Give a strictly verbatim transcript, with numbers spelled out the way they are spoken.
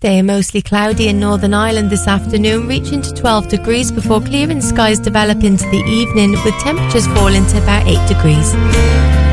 Thursday, mostly cloudy in Northern Ireland this afternoon, reaching to twelve degrees before clearing skies develop into the evening, with temperatures falling to about eight degrees.